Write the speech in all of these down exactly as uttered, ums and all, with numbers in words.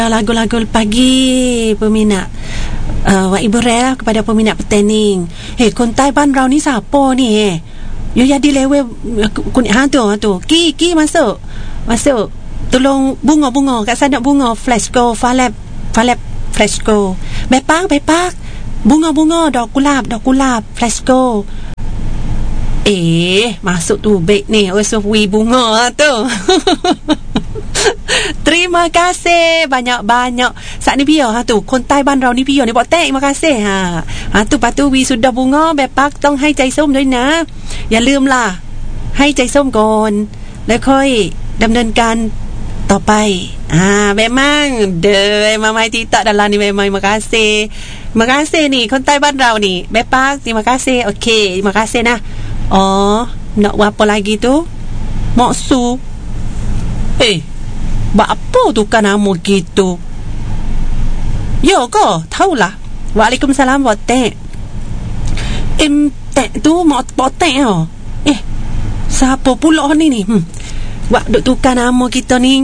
lagu-lagu pagi peminat uh, Wak Ibu Rel kepada peminat petening. Hei, kontai ban rau ni siapa ni? Eh, you jadi lewe kuning ha tu, tu. Ki, ki masuk. Masuk. Tolong bunga-bunga kat sana bunga Fresco, Falep, Falep Fresco. Bepak, bepak. Bunga-bunga dah kulap, dah kulap Fresco. Eh, masuk tu baik ni. Oh, so wi bunga tu. Terima kasih banyak-banyak. Saat ni biar ha tu kontai ban rau ni biar ni buat tek. Terima kasih ha. Ha tu patu wi sudah bunga bepakต้องให้ใจส้มด้วยนะอย่าลืมล่ะให้ใจส้มก่อนแล้วค่อยดำเนินการต่อไปอ่า memang deh mamai tidak dalam ni memang terima kasih. Terima kasih ni kontai ban rau ni bepak. Terima kasih. Okey, terima kasih nah. Oh, nak buat apa lagi tu? Maksud eh buat apa tukar nama gitu? Yo ko, tahulah. Waalaikumsalam buat tek. Em tek tu mau buat tek oh. Eh, siapa pula ni ni? Hmm. Buat duk tukar nama kita ni.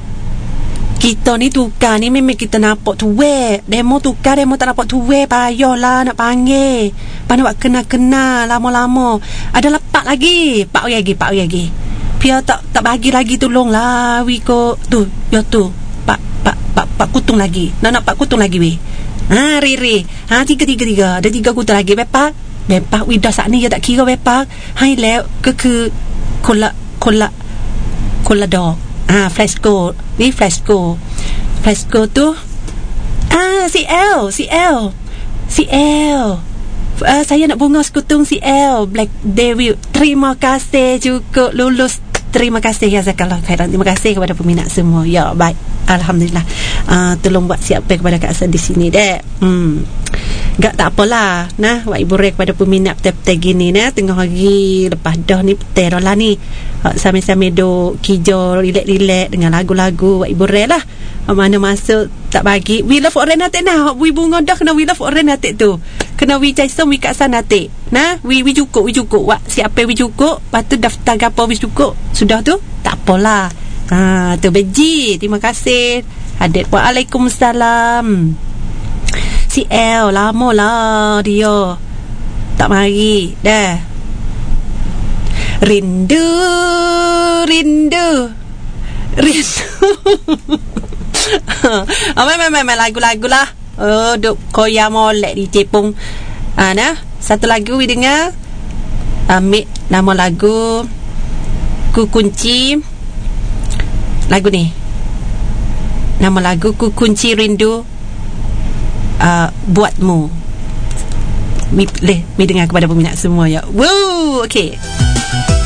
Kita ni tukar ni memang kita nampak tuwe. Demo tukar, demo tak nampak tuwe. Payahlah nak panggil. Pandai buat kena-kena lama-lama. Ada lepak lagi. Pak lagi, pak lagi. Pia tak tak bagi lagi tolonglah Wiko tu yo tu pak pak pak pak kutung lagi nak nak pak kutung lagi we ha riri ha tiga tiga tiga ada tiga kutung lagi bepak bepak we dah sat ni ya tak kira bepak hai le ก็คือคนละคนละคนละดอกอ่า Fresco นี่ Fresco Fresco tu ah C L C L C L Uh, saya nak bunga sekutung C L Black Devil. Terima kasih juga lulus. Terima kasih ya Zakallah khairan. Terima kasih kepada peminat semua. Ya, baik. Alhamdulillah. Uh, tolong buat siap kepada Kak Hasan di sini dek. Hmm. Gak tak apalah. Nah, Wak Ibu Rek kepada peminat petai-petai gini nah, tengah hari lepas dah ni petai lah ni. Uh, sambil-sambil duk kijol relax-relax dengan lagu-lagu Wak Ibu Rek lah. Uh, mana masuk tak bagi. We love orang natik nah. We bunga dah kena we love orang natik tu. Kena we cai som we kat sana natik. Nah, we we cukup, we cukup. Wak siapa we cukup. Lepas tu daftar gapo we cukup. Sudah tu? Tak apalah. Ha, tu beji. Terima kasih. Adik. Waalaikumsalam. C L lama lah dia tak mari dah. Rindu Rindu Rindu oh, main, main, main, main lagu-lagu lah. Oh, duk koyak molek di Cepung. Ah, nah, satu lagu we dengar. Ambil nama lagu Ku Kunci. Lagu ni nama lagu Ku Kunci Rindu uh, Buatmu. Mi, leh, mi dengar kepada peminat semua ya. Woo, okey.